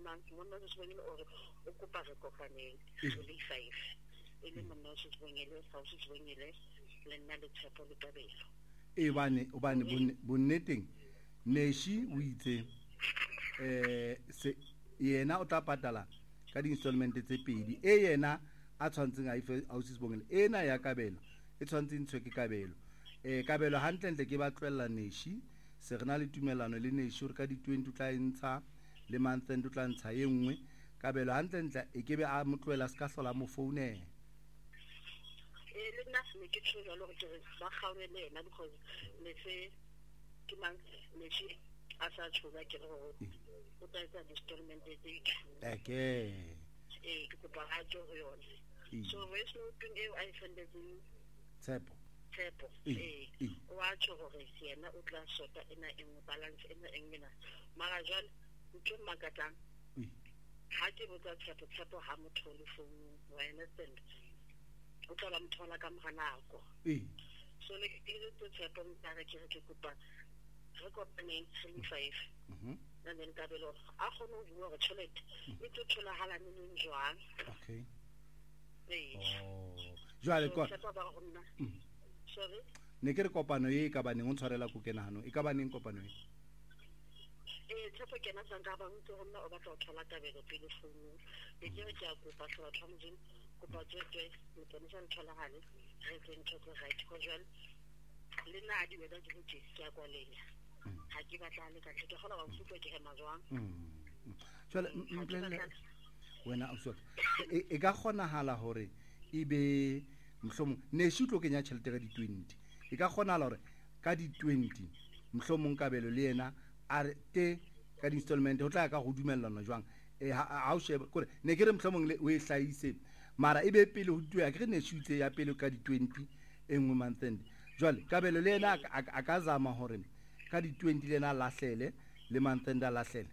mang monna se bongile o re o kopa re kopaneng le 5 ile monna se bongile sa se bongile le nna le Tshepo le Kabelo o bane bonneteng Neshi o itse se yena o tla patala ka di-installment tse pedi yena a tshwantseng a ife ausi se bongile ena ya Kabelo e tshwantseng ntshwe ke Kabelo Kabelo hantle ke ba tlwella Neshi se rena le tumelano le Neshi o re ka di-20 tla ntsha le month end tla ntsha ye nngwe Kabelo hantle e kebe a motloela se ka hlola mo founela le nna se ke tsho jalo ke ba kgaone le ena because le se ke mang le se a sa tshoga ke go o tla etsa installment tse ke kopa ha tso yone so wes no thing I sendetseng Tshepo wa tsho gore yena o tla sota ena engwe balance ena engena mara jalo ntse makatang ha ke botsa Tshepo ha motho le phone wa understand o tla mthola ka mganako so le ke ile Tshepo ntare ke kopa re kopaneng 5 and then Kabelo a kgone ho bua gore tšhelete e tlo tholagala neng jwang jwale kwa sorry ne ke re kopano e ka baneng o tshwarela ko kenahano e ka baneng kopano e Tshepo kena sanga ba ntse rona o batla o thola Kabelo pele founu le ke ke a kopa tlhola tlhamjeng kopa tswetswe le tsone sa ntholagale re tse ntse right go jwale le nna di wena di botse ke a kwalela ha ke batla le ka ke gona ba mfuto ke hema jwang jwale mplele wena o soka e ka kgonahala hore e be mhlomong Neshi tlo kenya tšhelete ga di-20 e ka kgonahala hore ka di-20 mhlomong Kabelo le yena a re te ka di-installment ho tla ka go dumellana jwang ha o sheba kore ne ke re mhlomong o e hlahise mara e be pele ho tuya ke re Neshi utse ya pele ka di-20 engwe month end jwale Kabelo le yena a ka zama hore ka di-20 le na lahlele le month end a lahlele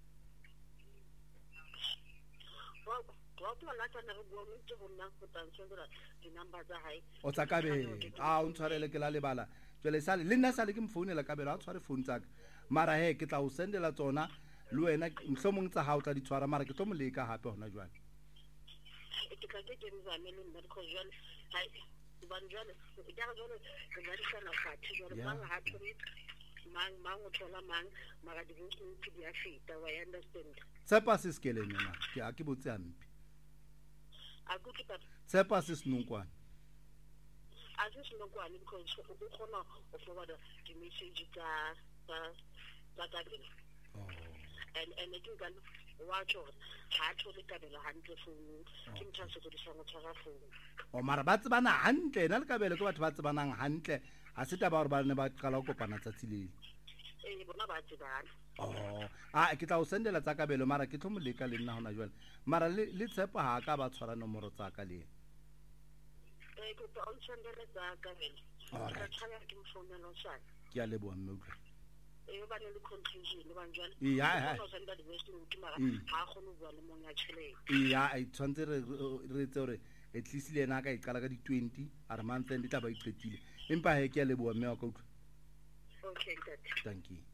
o tsa Kabelo o ntshwarele ke la lebala jwale sale le nna sale ke mfounela Kabelo a tshware phone tsaka mara ke tla o sendela tsona le wena mhlomong tsa ha o tla di tshwara mara ke tlo mo leka hape hona jwale ke tla ke nzame le nna because jwale ban jwale ke ga jwale ke ba di sana fathi jwale ba ha tlhori mang o thola mang mara di botse ke di a feta wa understand Tshepa se skele nna ke a ke botse ampi a go ke Tshepa se snokwane a se snokwane because o khona o forward the message ka Kabelo and ke ka wa tlo ha thole Kabelo hantle phone ke mthatse go di sanga tshwara phone o mara ba tsebana hantle na le Kabelo ke batho ba tsebanang hantle ha se taba hore ba ne ba qala go kopana tsatsi le bona ba tsebana ke tla o sendela tsa Kabelo mara ke tlo mo leka le nna hona jwale mara le Tshepa ha ka ba tshwara nomoro tsa ka le ke tla o sendela tsa Kabelo ka tsaya ke mfounela sana ke a leboa mme utlwa ba ne le confusion ba njalo o senda di west ke mara ha khone bua le mong ya tšhelete I tshwantse re tse hore at least le ena ka e qala ka di-20 a re month end tla ba iqetile empa ke a leboa mme wa ka utlwa okay thank you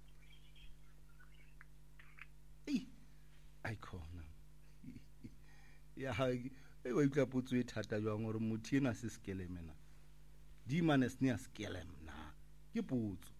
I khona ya wa utlwa potso e thata jwang gore motho ena se skele mena di manes ne a skele mna ke potso